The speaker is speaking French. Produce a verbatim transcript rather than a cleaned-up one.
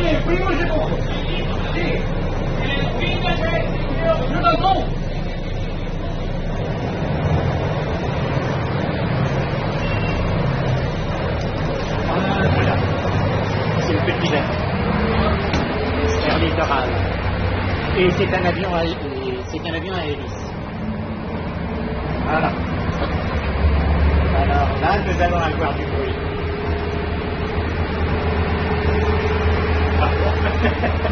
Sì, primo e secondo. Sì. Giù dal gol. Voilà. C'est le petit jet. Air littoral. Et c'est un avion à, et c'est un avion à hélice. Voilà. Alors là, nous allons avoir du bruit. Ah bon.